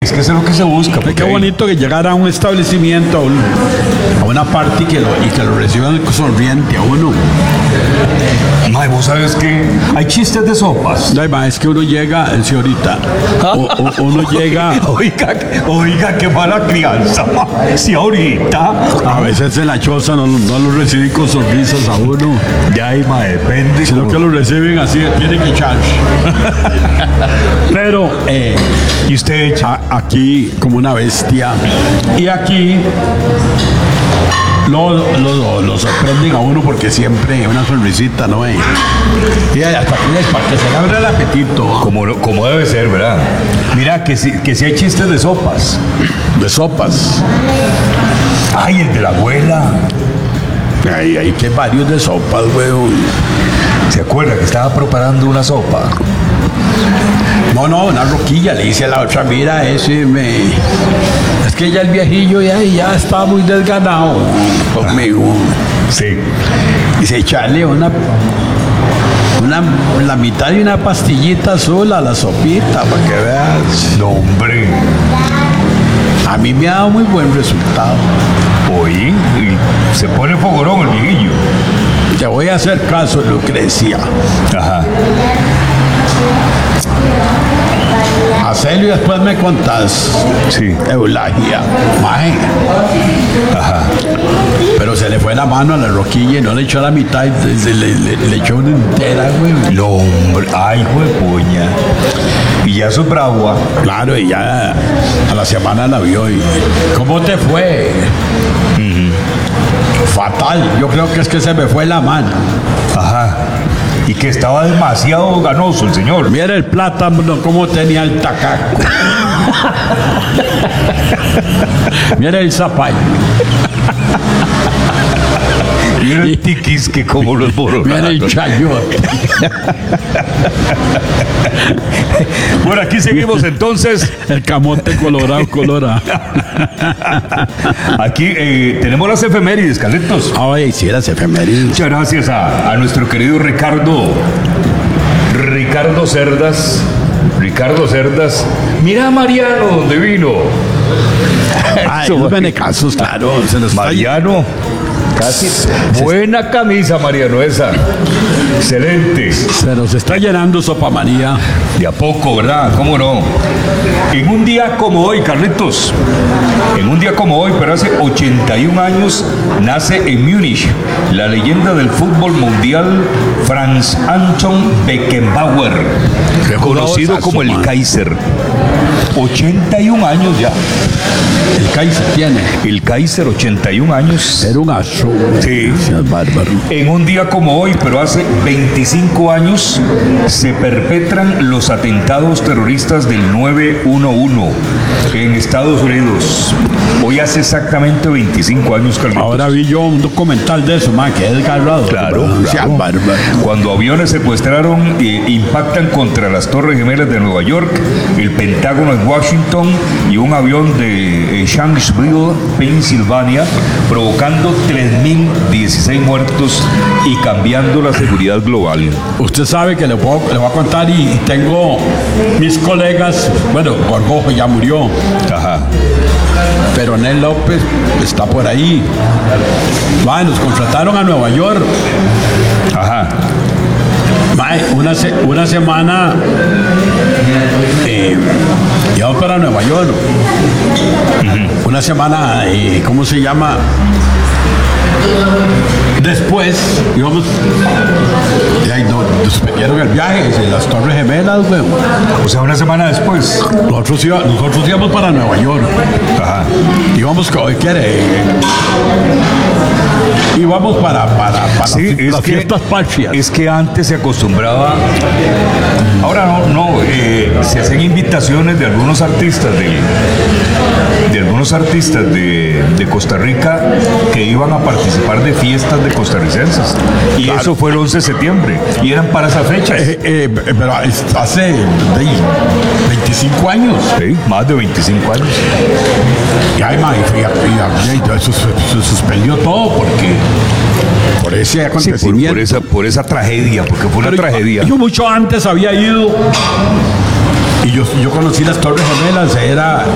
es que eso es lo que se busca. Qué bonito que llegara a un establecimiento, a una party y que lo reciban sonriente a uno. Mae, vos sabes que hay chistes de sopas. No, ma, es que uno llega, señorita, uno llega. Oiga, qué mala crianza, ma. Si ahorita. A veces en la choza no lo reciben con sonrisas a uno. Ya ahí, ma, depende. Sino que lo reciben así, tiene que echar. Pero, y usted echa aquí como una bestia. Y aquí lo sorprenden a uno porque siempre una sonrisita, ¿no? Y hasta para que se le abra el apetito. Como debe ser, ¿verdad? Mira, que si hay chistes de sopas. De sopas. Ay, el de la abuela. Hay que varios de sopas, weón. ¿Se acuerda que estaba preparando una sopa? No, una roquilla. Le dice a la otra, mira, es que ya el viejillo ya está muy desganado conmigo. Sí. Dice, echarle la mitad de una pastillita azul a la sopita para que veas. No, hombre. A mí me ha dado muy buen resultado. Oye, se pone fogorón el viejillo. Te voy a hacer caso, Lucrecia. Ajá. Hacelo y después me contás. Sí. Eulagia. Maje. Ajá. Pero se le fue la mano a la roquilla y no le echó la mitad, le echó una entera, güey. No, hombre. Ay, juepuña. Y ya eso es bravo. Claro, y ya a la semana la vio y... ¿Cómo te fue? Fatal. Yo creo que es que se me fue la mano. Ajá. Y que estaba demasiado ganoso el señor. Mira el plátano, cómo tenía el tacaco. Mira el zapallo. Mira el tiquisque como los boros. Mira el chayote. Bueno, aquí seguimos entonces. El camote colorado. Aquí tenemos las efemérides, Carlitos. Ay, sí, las efemérides. Muchas gracias a nuestro querido Ricardo Cerdas. Mira a Mariano, ¿dónde vino? Ay, los benecasos, claro. Mariano. Casi. Buena camisa, Mariano, esa. Excelente. Se nos está llenando Sopa María. De a poco, ¿verdad? ¿Cómo no? En un día como hoy, Carlitos, pero hace 81 años, nace en Múnich la leyenda del fútbol mundial Franz Anton Beckenbauer, conocido como el Kaiser. 81 años ya. El Kaiser tiene. El Kaiser, 81 años. Era un aso. Sí. Es bárbaro. En un día como hoy, pero hace 25 años, se perpetran los atentados terroristas del 9/11 en Estados Unidos. Hoy hace exactamente 25 años, Carlitos. Ahora vi yo un documental de eso, man, que es desgarrado. Claro. Cuando aviones secuestraron e impactan contra las Torres Gemelas de Nueva York, el Pentágono en Washington y un avión de Shanksville, Pensilvania, provocando 3.016 muertos y cambiando la seguridad global. Usted sabe que le voy a contar y tengo mis colegas, bueno, Borgojo ya murió. Ajá. Pero Nel López está por ahí. Nos contrataron a Nueva York. Ajá. Una semana íbamos para Nueva York. Una semana, ¿cómo se llama? Después íbamos, nos pidieron el viaje en las Torres Gemelas, güey. O sea, una semana después. Nosotros íbamos para Nueva York. Ajá. Íbamos, ¿qué quiere? Íbamos para sí, las fiestas patrias. Es que antes se acostumbraba, ahora no, se hacen invitaciones de algunos artistas de Costa Rica que iban a participar de fiestas de costarricenses. Y claro, eso fue el 11 de septiembre. Y eran para esas fechas. Pero hace 25 años. Sí, más de 25 años. Y eso se suspendió todo por ese acontecimiento. Sí, por esa tragedia, porque fue una tragedia. Yo mucho antes había ido y yo conocí las Torres Gemelas,